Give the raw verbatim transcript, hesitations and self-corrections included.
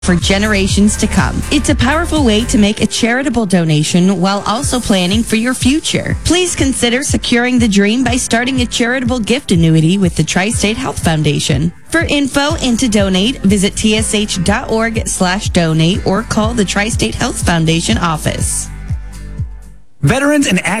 for generations to come. It's a powerful way to make a charitable donation while also planning for your future. Please consider securing the dream by starting a charitable gift annuity with the Tri-State Health Foundation. For info and to donate, visit tsh.org slash donate or call the Tri-State Health Foundation office. Veterans and